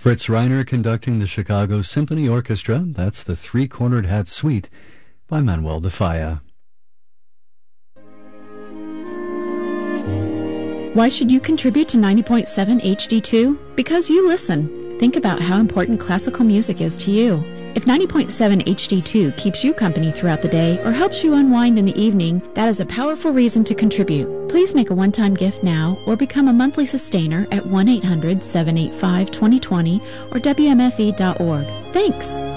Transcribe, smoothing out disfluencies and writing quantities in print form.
Fritz Reiner conducting the Chicago Symphony Orchestra. That's the Three-Cornered Hat Suite by Manuel de Falla. Why should you contribute to 90.7 HD2? Because you listen. Think about how important classical music is to you. If 90.7 HD2 keeps you company throughout the day or helps you unwind in the evening, that is a powerful reason to contribute. Please make a one-time gift now or become a monthly sustainer at 1-800-785-2020 or WMFE.org. Thanks!